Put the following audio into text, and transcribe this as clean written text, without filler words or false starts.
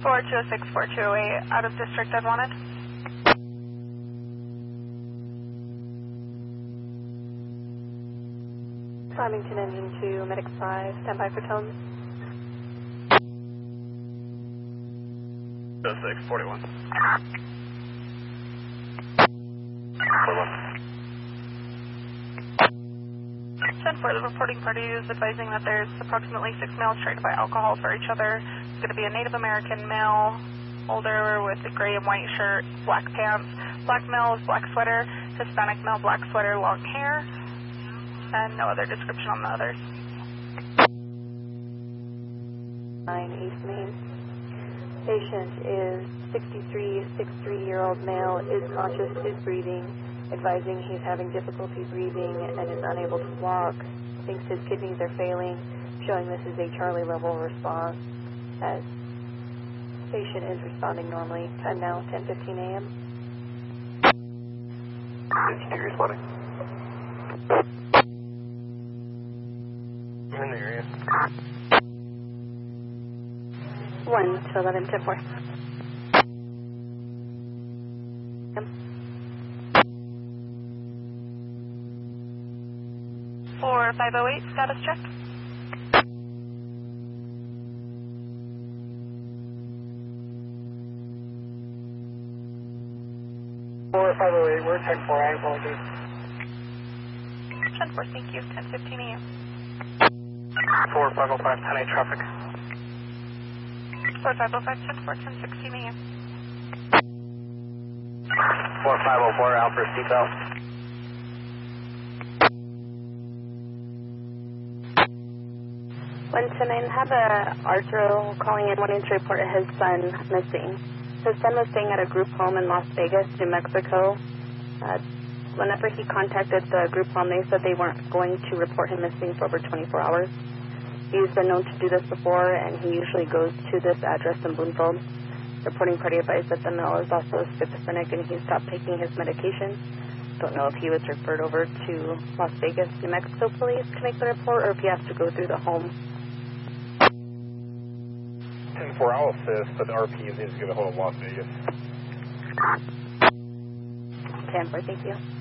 4206, 4208, out of district as wanted. Farmington Engine 2, Medic 5, standby for tone. 06, 41. 41. 10-4, the reporting party is advising that there's approximately 6 males trying to buy alcohol for each other. It's going to be a Native American male, older, with a gray and white shirt, black pants. Black male is black sweater. Hispanic male, black sweater, long hair. And no other description on the others. 9 East Main. Patient is 63-year-old male, is conscious, is breathing, advising he's having difficulty breathing and is unable to walk, thinks his kidneys are failing, showing this is a Charlie level response, as patient is responding normally. Time now, 10:15 a.m. 52 responding. I'm in the area. 1 to 11, 10-4. 4508, status check. We're 10-4, I apologize. 10-4, thank you, 10:15 a.m. 4505, 10-8 traffic. 4505, 10-4, 10:16 a.m. 4504, Alpha seatbelt. One to nine, have Arturo calling in wanting to report his son missing. His son was staying at a group home in Las Vegas, New Mexico. Whenever he contacted the group home, they said they weren't going to report him missing for over 24 hours. He's been known to do this before, and he usually goes to this address in Bloomfield. Reporting party advised that the male is also schizophrenic and he stopped taking his medication. Don't know if he was referred over to Las Vegas, New Mexico police to make the report, or if he has to go through the home. 10-4, I'll assist, but the RP needs to get a hold of Las Vegas. 10-4, thank you.